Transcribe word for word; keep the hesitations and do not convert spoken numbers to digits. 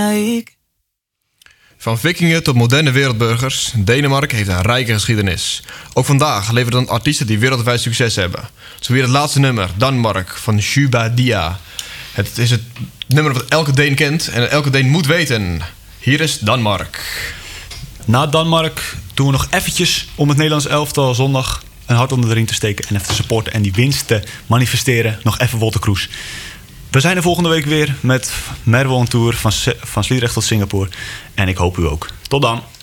rijk. Van vikingen tot moderne wereldburgers, Denemarken heeft een rijke geschiedenis. Ook vandaag leveren dan artiesten die wereldwijd succes hebben. Zo weer het laatste nummer, Danmark, van Shubadia. Het is het nummer dat elke Deen kent en elke Deen moet weten. Hier is Danmark. Na Danmark doen we nog eventjes om het Nederlands elftal zondag een hart onder de riem te steken en even te supporten en die winst te manifesteren. Nog even Wolter Kroes. We zijn er volgende week weer met Merwel on Tour van, van Sliedrecht tot Singapore. En ik hoop u ook. Tot dan.